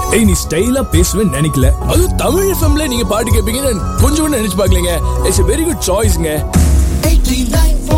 ஏய் நீ ஸ்டைலா பேசுவேன்னு நினைக்கல. அதுவும் தமிழ் எஃப்எம்ல நீங்க பாட்டு கேட்பீங்கன்னு கொஞ்சம் கூட நினைச்சு பார்க்கலங்க. It's a very good choice. 89